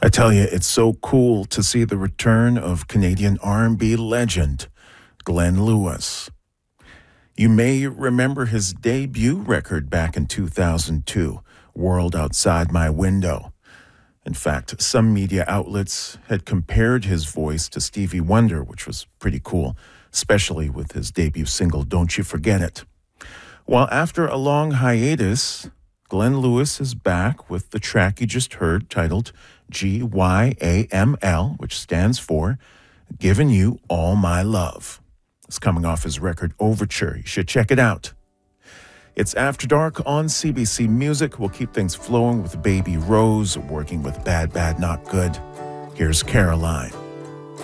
I tell you, it's so cool to see the return of Canadian R&B legend Glenn Lewis. You may remember his debut record back in 2002, World Outside My Window. In fact, some media outlets had compared his voice to Stevie Wonder, which was pretty cool, especially with his debut single, Don't You Forget It. Well, after a long hiatus, Glenn Lewis is back with the track you just heard titled GYAML, which stands for Giving You All My Love. It's coming off his record Overture. You should check it out. It's After Dark on CBC Music. We'll keep things flowing with Baby Rose, working with Bad Bad Not Good. Here's Caroline.